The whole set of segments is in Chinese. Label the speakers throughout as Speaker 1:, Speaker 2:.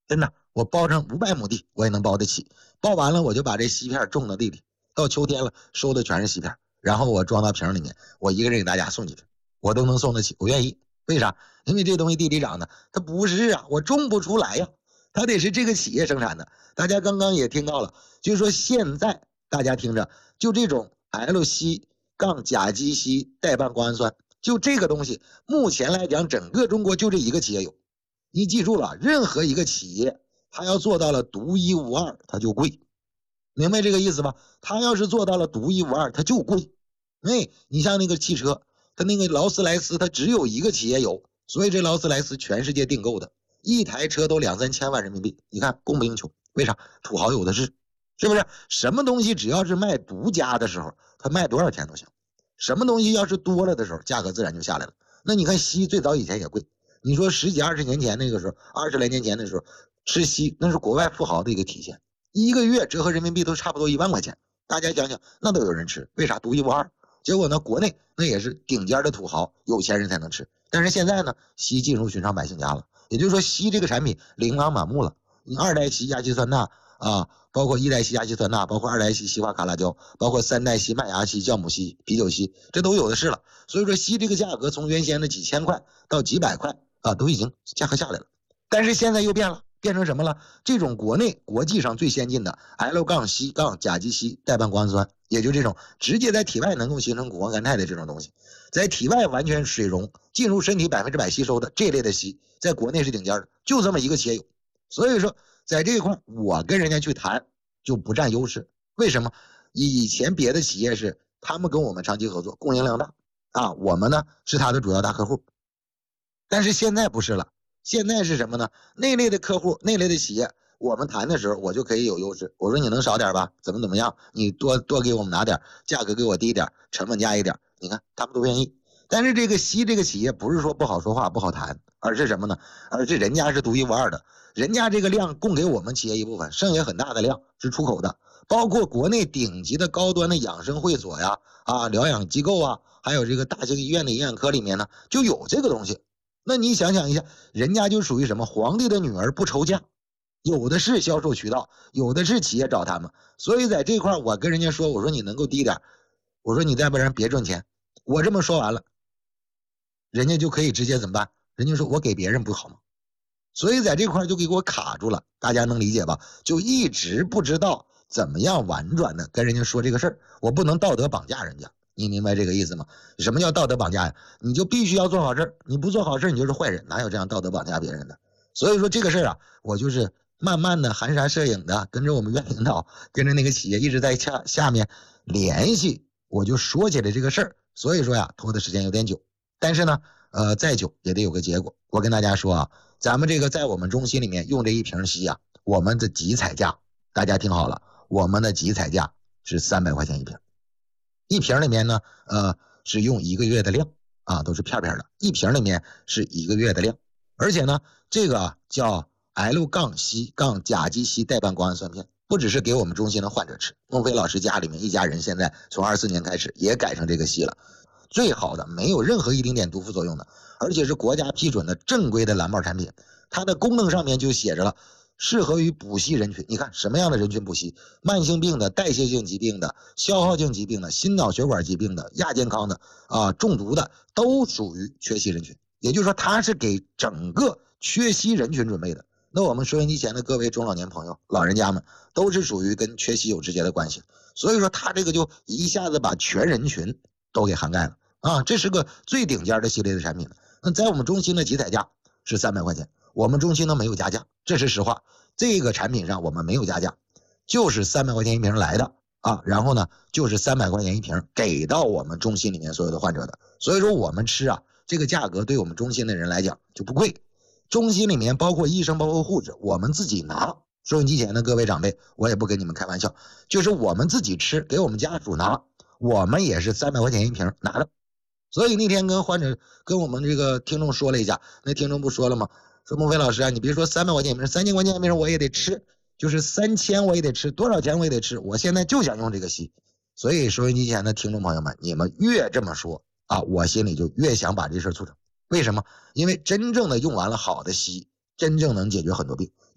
Speaker 1: 真的，我包上500亩地我也能包得起。包完了我就把这硒片种到地里，到秋天了收的全是硒片，然后我装到瓶里面，我一个人给大家送进去，我都能送得起，我愿意。为啥？因为这东西地里长的，它不是啊，我种不出来呀，它得是这个企业生产的。大家刚刚也听到了，就是说现在大家听着，就这种 L 硒杠甲基硒代半胱氨酸，就这个东西，目前来讲，整个中国就这一个企业有。你记住了，任何一个企业，它要做到了独一无二，它就贵，明白这个意思吧？它要是做到了独一无二，它就贵。你像那个汽车，它那个劳斯莱斯，它只有一个企业有，所以这劳斯莱斯全世界订购的，一台车都2、3千万人民币，你看供不应求。为啥？土豪有的是，是不是？什么东西只要是卖独家的时候，它卖多少钱都行。什么东西要是多了的时候，价格自然就下来了。那你看硒最早以前也贵，你说10几20年前那个时候，20来年前的时候吃硒，那是国外富豪的一个体现，一个月折合人民币都差不多1万块钱。大家想想，那都有人吃，为啥？独一无二。结果呢，国内那也是顶尖的土豪有钱人才能吃，但是现在呢，硒进入寻常百姓家了，也就是说硒这个产品琳琅满目了。你2代硒亚基酸钠啊，包括1代硒亚基酸钠，包括2代硒硒化卡拉胶，包括3代硒麦芽硒、酵母硒、啤酒硒，这都有的是了。所以说硒这个价格从原先的几千块到几百块啊，都已经价格下来了。但是现在又变了，变成什么了？这种国内国际上最先进的 L 杠硒杠甲基硒代半胱氨酸，也就这种直接在体外能够形成谷胱甘肽的这种东西，在体外完全水溶，进入身体100%吸收的这类的硒，在国内是顶尖的，就这么一个企业有。所以说在这一块我跟人家去谈就不占优势。为什么？以前别的企业是他们跟我们长期合作，供应量大啊，我们呢是他的主要大客户。但是现在不是了，现在是什么呢？那类的客户，那类的企业，我们谈的时候我就可以有优势。我说你能少点吧，怎么样，你多给我们拿点，价格给我低点，成本加一点，你看他们都愿意。但是这个硒这个企业不是说不好说话不好谈，而是什么呢？而是人家是独一无二的，人家这个量供给我们企业一部分，剩下很大的量是出口的，包括国内顶级的高端的养生会所呀、疗养机构啊，还有这个大型医院的营养科里面呢就有这个东西。那你想想一下，人家就属于什么？皇帝的女儿不愁嫁，有的是销售渠道，有的是企业找他们。所以在这块我跟人家说，我说你能够低点，我说你再不然别赚钱。我这么说完了，人家就可以直接怎么办？人家说我给别人不好吗？所以在这块就给我卡住了，大家能理解吧？就一直不知道怎么样婉转的跟人家说这个事儿，我不能道德绑架人家。你明白这个意思吗？什么叫道德绑架呀？你就必须要做好事，你不做好事你就是坏人，哪有这样道德绑架别人的？所以说这个事儿啊，我就是慢慢的含沙射影的跟着我们院领导，跟着那个企业一直在下面联系，我就说起来这个事儿。所以说呀，拖的时间有点久，但是呢，再久也得有个结果。我跟大家说啊，咱们这个在我们中心里面用这一瓶硒啊，我们的集采价，大家听好了，我们的集采价是300块钱一瓶。一瓶里面呢，是用1个月的量啊，都是片片的，一瓶里面是1个月的量，而且呢，这个叫 L 杠硒杠甲基硒代半胱氨酸片，不只是给我们中心的患者吃，孟非老师家里面一家人现在从24年开始也改成这个硒了，最好的，没有任何一丁点毒副作用的，而且是国家批准的正规的蓝帽产品，它的功能上面就写着了。适合于补硒人群，你看什么样的人群补硒？慢性病的、代谢性疾病的、消耗性疾病的、心脑血管疾病的、亚健康的中毒的，都属于缺硒人群。也就是说，它是给整个缺硒人群准备的。那我们收音机前的各位中老年朋友、老人家们，都是属于跟缺硒有直接的关系。所以说，它这个就一下子把全人群都给涵盖了啊！这是个最顶尖的系列的产品。那在我们中心的集采价是300块钱。我们中心呢没有加价，这是实话。这个产品上我们没有加价，就是300块钱一瓶来的啊。然后呢，就是300块钱一瓶给到我们中心里面所有的患者的。所以说我们吃啊，这个价格对我们中心的人来讲就不贵。中心里面包括医生、包括护士，我们自己拿。收音机前的各位长辈，我也不跟你们开玩笑，就是我们自己吃，给我们家属拿，我们也是300块钱一瓶拿的。所以那天跟患者、跟我们这个听众说了一下，那听众不说了吗？说孟非老师啊，你别说300块钱一瓶，3000块钱一瓶我也得吃，就是3000我也得吃，多少钱我也得吃。我现在就想用这个硒。所以收音机前的听众朋友们，你们越这么说啊，我心里就越想把这事促成。为什么？因为真正的用完了好的硒，真正能解决很多病。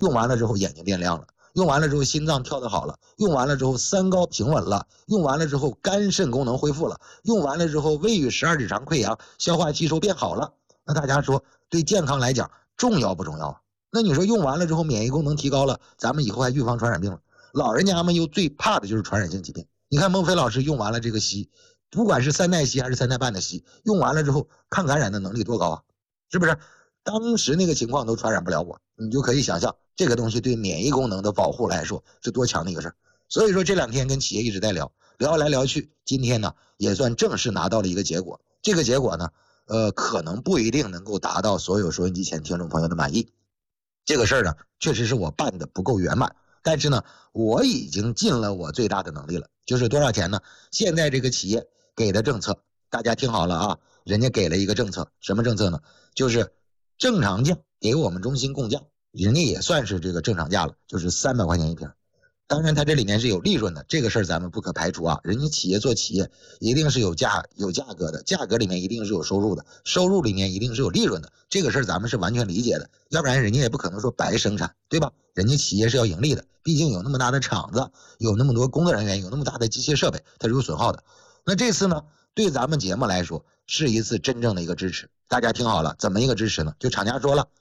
Speaker 1: 用完了之后眼睛变亮了，用完了之后心脏跳得好了，用完了之后三高平稳了，用完了之后肝肾功能恢复了，用完了之后胃与十二指肠溃疡，消化吸收变好了。那大家说对健康来讲重要不重要啊？那你说用完了之后免疫功能提高了，咱们以后还预防传染病了。老人家们又最怕的就是传染性疾病。你看孟非老师用完了这个硒，不管是3代硒还是3代半的硒，用完了之后抗感染的能力多高啊？是不是？当时那个情况都传染不了我，你就可以想象这个东西对免疫功能的保护来说是多强的一个事儿。所以说这2天跟企业一直在聊来聊去，今天呢也算正式拿到了一个结果。这个结果呢可能不一定能够达到所有收音机前听众朋友的满意。这个事儿呢确实是我办的不够圆满，但是呢我已经尽了我最大的能力了。就是多少钱呢？现在这个企业给的政策大家听好了啊，人家给了一个政策，什么政策呢？就是正常价给我们中心供价，人家也算是这个正常价了，就是300块钱一瓶。当然它这里面是有利润的，这个事儿咱们不可排除啊。人家企业做企业一定是有价格的，价格里面一定是有收入的，收入里面一定是有利润的，这个事儿咱们是完全理解的。要不然人家也不可能说白生产，对吧？人家企业是要盈利的，毕竟有那么大的厂子，有那么多工作人员，有那么大的机械设备，它是有损耗的。那这次呢对咱们节目来说是一次真正的一个支持。大家听好了，怎么一个支持呢？就厂家说了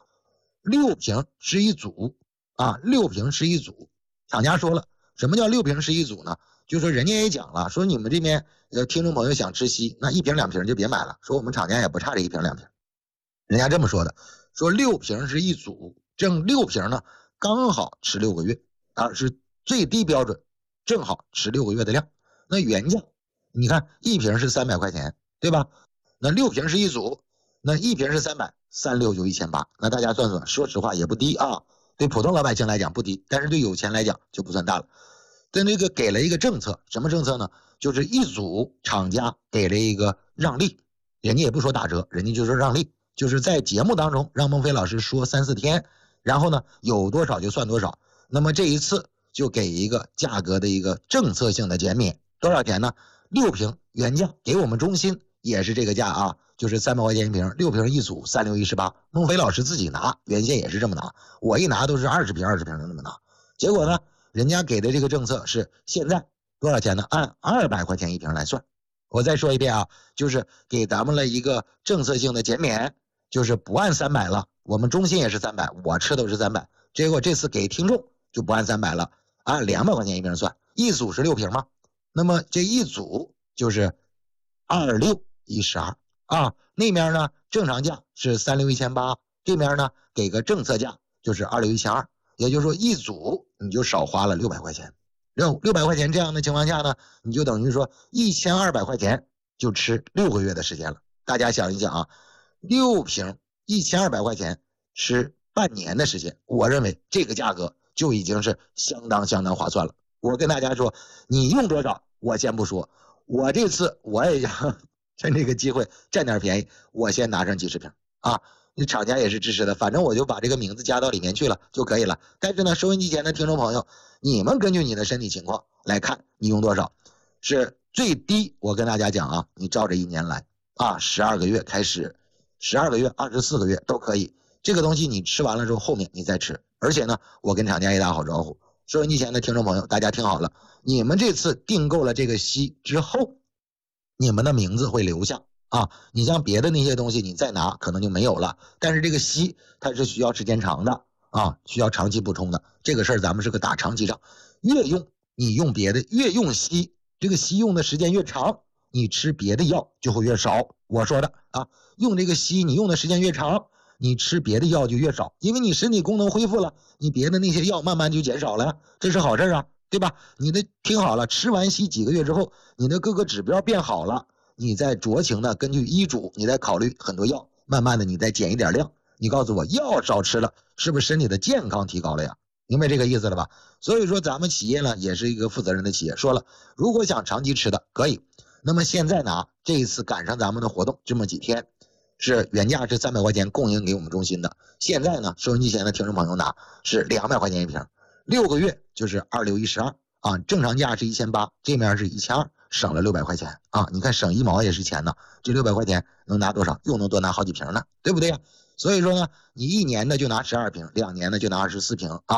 Speaker 1: 6瓶是一组啊，6瓶是一组。厂家说了，什么叫6瓶是一组呢？就说人家也讲了，说你们这边听众朋友想吃硒，那1瓶2瓶就别买了，说我们厂家也不差这1瓶2瓶。人家这么说的，说6瓶是一组，正6瓶呢刚好吃6个月啊，是最低标准，正好吃6个月的量。那原价你看1瓶是300块钱，对吧？那6瓶是一组，那1瓶是300，36就1800，那大家算算，说实话也不低啊。对普通老百姓来讲不低，但是对有钱来讲就不算大了。但这个给了一个政策，什么政策呢？就是一组厂家给了一个让利，人家也不说打折，人家就说让利，就是在节目当中让孟非老师说3、4天，然后呢有多少就算多少。那么这一次就给一个价格的一个政策性的减免，多少钱呢？6瓶原价给我们中心也是这个价啊，就是300块钱一瓶，6瓶一组，36、18。孟非老师自己拿，原先也是这么拿，我一拿都是20瓶的那么拿。结果呢，人家给的这个政策是现在多少钱呢？按200块钱一瓶来算。我再说一遍啊，就是给咱们了一个政策性的减免，就是不按300了。我们中心也是300，我吃都是300。结果这次给听众就不按300了，按200块钱一瓶算，一组是6瓶嘛，那么这一组就是26、12啊。那边呢正常价是36、1800，这边呢给个政策价就是26、1200，也就是说一组你就少花了600块钱。600块钱这样的情况下呢，你就等于说1200块钱就吃6个月的时间了。大家想一想啊，6瓶1200块钱吃半年的时间，我认为这个价格就已经是相当划算了。我跟大家说，你用多少我先不说，我这次我也想趁这个机会占点便宜，我先拿上几十瓶啊。你厂家也是支持的，反正我就把这个名字加到里面去了就可以了。但是呢，收音机前的听众朋友，你们根据你的身体情况来看你用多少，是最低我跟大家讲啊，你照着1年来啊，12个月开始，12个月、24个月都可以。这个东西你吃完了之后，后面你再吃。而且呢，我跟厂家也打好招呼，收音机前的听众朋友，大家听好了，你们这次订购了这个硒之后，你们的名字会留下啊。你像别的那些东西你再拿可能就没有了，但是这个硒它是需要时间长的啊，需要长期补充的。这个事儿咱们是个打长期仗，越用你用别的，越用硒，这个硒用的时间越长，你吃别的药就会越少。我说的啊，用这个硒你用的时间越长，你吃别的药就越少，因为你身体功能恢复了，你别的那些药慢慢就减少了呀，这是好事啊，对吧？你的听好了，吃完硒几个月之后，你的各个指标变好了，你再酌情的根据医嘱，你再考虑很多药，慢慢的你再减一点量。你告诉我药少吃了，是不是身体的健康提高了呀？明白这个意思了吧？所以说咱们企业呢也是一个负责任的企业，说了如果想长期吃的可以，那么现在拿这一次赶上咱们的活动这么几天，是原价是300块钱供应给我们中心的，现在呢收音机前的听众朋友拿是200块钱一瓶，6个月就是26、12啊，正常价是1800，这面是1200，省了600块钱啊！你看省1毛也是钱呢，这600块钱能拿多少？又能多拿好几瓶呢，对不对呀？ 所以说呢，你1年的就拿12瓶，2年的就拿24瓶啊。